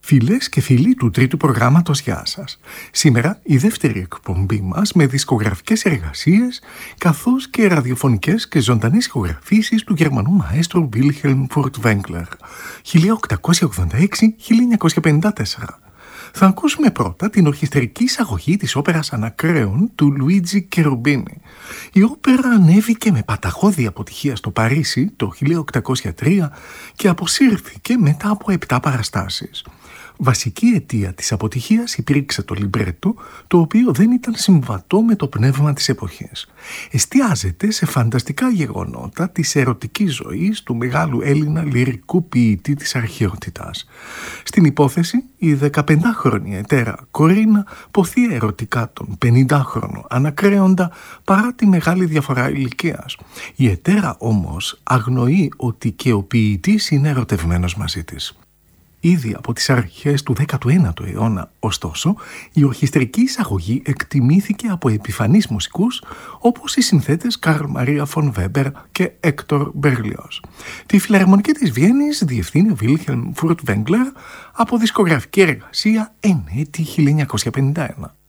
Φίλες και φίλοι του τρίτου προγράμματος, γεια σας. Σήμερα η δεύτερη εκπομπή μας με δισκογραφικές εργασίες καθώς και ραδιοφωνικές και ζωντανές ηχογραφήσεις του Γερμανού μαέστρου Wilhelm Furtwängler 1886-1954. Θα ακούσουμε πρώτα την ορχιστρική εισαγωγή της όπερας Ανακρέων του Λουίτζι Κερουμπίνι. Η όπερα ανέβηκε με παταχώδη αποτυχία στο Παρίσι το 1803 και αποσύρθηκε μετά από 7 παραστάσεις. Βασική αιτία της αποτυχίας υπήρξε το λιμπρέτο, το οποίο δεν ήταν συμβατό με το πνεύμα της εποχής. Εστιάζεται σε φανταστικά γεγονότα της ερωτικής ζωής του μεγάλου Έλληνα λυρικού ποιητή της αρχαιότητας. Στην υπόθεση, η 15χρονη ετέρα Κορίνα ποθεί ερωτικά τον 50χρονο Ανακρέοντα παρά τη μεγάλη διαφορά ηλικίας. Η ετέρα όμως αγνοεί ότι και ο ποιητής είναι ερωτευμένος μαζί της. Ήδη από τις αρχές του 19ου αιώνα, ωστόσο, η ορχιστρική εισαγωγή εκτιμήθηκε από επιφανείς μουσικούς όπως οι συνθέτες Καρλ Μαρία Φον Βέμπερ και Έκτορ Μπερλιός. Τη Φιλαρμονική της Βιέννης διευθύνει ο Wilhelm Furtwängler από δισκογραφική εργασία εν έτη 1951.